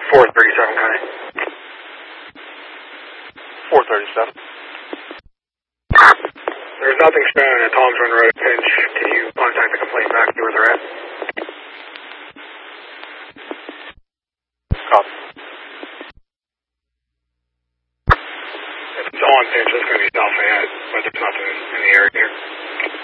437, Connie. 437. There's nothing showing at Tom's Run Road Pinch. Can you contact the complaint back, see where they're at? Copy. If it's on Pinch, it's going to be South Fayette, but there's nothing in the area here.